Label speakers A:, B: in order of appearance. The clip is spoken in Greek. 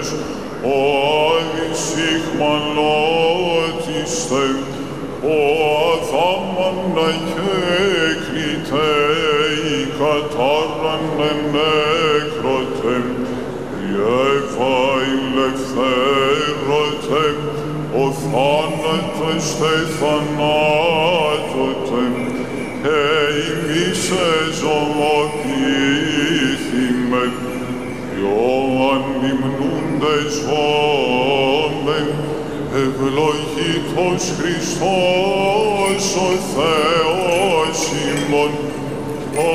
A: ο αδυσυχμαλώτιστε, ο αδάμανα κέκριτε, η κατάρανε νέκρωτε, η Εύα ηλευθέρωτε, ο θάνατος τε θανάτωτε, και ημείς εζωμοποιήθημε, Ιωαννυμνούντες βόμεν, ευλογητός Χριστός ο Θεός ημών,